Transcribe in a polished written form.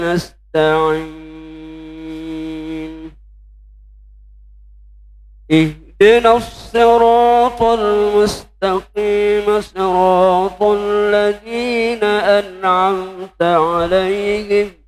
نستعين اهدنا الصراط المستقيم صراط الذين أنعمت عليهم